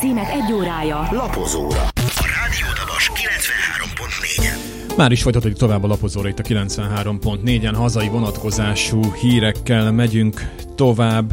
Szalagcímek egy órája. Lapozóra. A Rádiódabas 93.4-en. Már is folytatódik tovább a Lapozóra itt a 93.4-en. Hazai vonatkozású hírekkel megyünk tovább.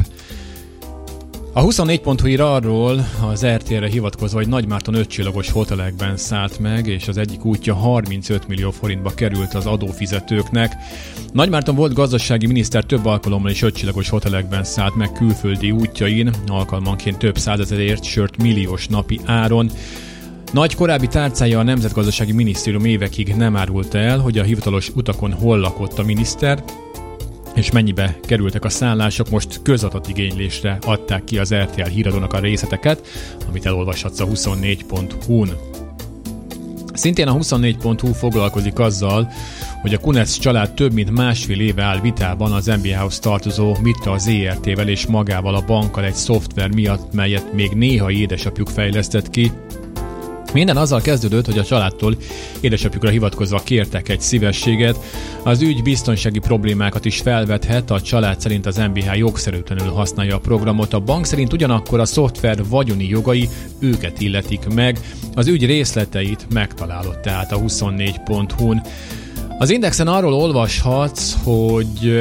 A 24.hu ír arról az RTL-re hivatkozva, hogy Nagymárton 5 csillagos hotelekben szállt meg, és az egyik útja 35 millió forintba került az adófizetőknek. Nagymárton volt gazdasági miniszter több alkalommal is 5 csillagos hotelekben szállt meg külföldi útjain, alkalmanként több százezerért, sőt milliós napi áron. Nagy korábbi tárcája a Nemzetgazdasági Minisztérium évekig nem árulta el, hogy a hivatalos utakon hol lakott a miniszter, és mennyibe kerültek a szállások. Most közadatigénylésre adták ki az RTL híradónak a részleteket, amit elolvashatsz a 24.hu-n. Szintén a 24.hu foglalkozik azzal, hogy a Kunec család több mint másfél éve áll vitában az MBH-hoz tartozó Mitra ZRT-vel és magával a bankkal egy szoftver miatt, melyet még néha édesapjuk fejlesztett ki. Minden azzal kezdődött, hogy a családtól édesapjukra hivatkozva kértek egy szívességet. Az ügy biztonsági problémákat is felvethet, a család szerint az MBH jogszerűtlenül használja a programot, a bank szerint ugyanakkor a szoftver vagyoni jogai őket illetik meg. Az ügy részleteit megtalálod tehát a 24.hu-n. Az Indexen arról olvashatsz, hogy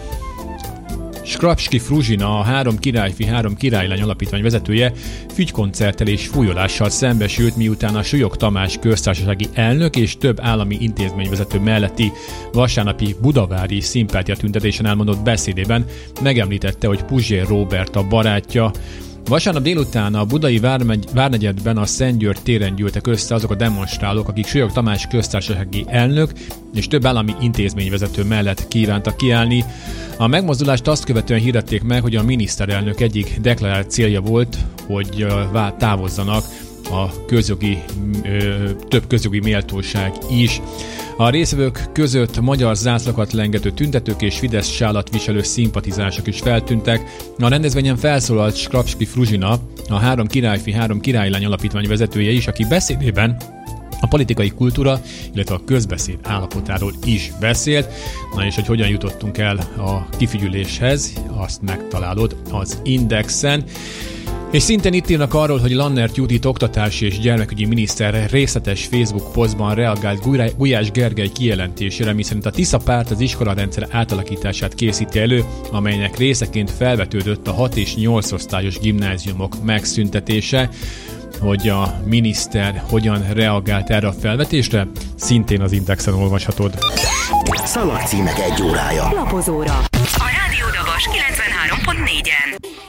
Skrapski Fruzsina, a 3 királyfi, 3 királylány alapítvány vezetője fügykoncerttel és fújolással szembesült, miután a Súlyog Tamás köztársasági elnök és több állami intézményvezető melletti vasárnapi budavári szimpátiatüntetésen elmondott beszédében megemlítette, hogy Puzsér Róbert a barátja. Vasárnap délután a budai várnegyedben a Szent György téren gyűltek össze azok a demonstrálók, akik Súlyog Tamás köztársasági elnök és több állami intézményvezető mellett kívántak kiállni. A megmozdulást azt követően hirdették meg, hogy a miniszterelnök egyik deklarált célja volt, hogy távozzanak a több közjogi méltóság is. A részvevők között magyar zászlakat lengető tüntetők és Fidesz sálat viselő szimpatizások is feltűntek. A rendezvényen felszólalt Skrapski Fruzsina, a 3 királyfi, 3 királylány alapítvány vezetője is, aki beszédében a politikai kultúra, illetve a közbeszéd állapotáról is beszélt. Na és hogy hogyan jutottunk el a kifigyüléshez, azt megtalálod az Indexen. És szintén itt írnak arról, hogy Lannert Judit oktatási és gyermekügyi miniszter részletes Facebook posztban reagált Gulyás Gergely kijelentésére, miszerint a Tisza párt az iskolarendszer átalakítását készíti elő, amelynek részeként felvetődött a 6 és 8 osztályos gimnáziumok megszüntetése. Hogy a miniszter hogyan reagált erre a felvetésre, szintén az Indexen olvashatod. Szalagcímek egy órája. Lapozóra.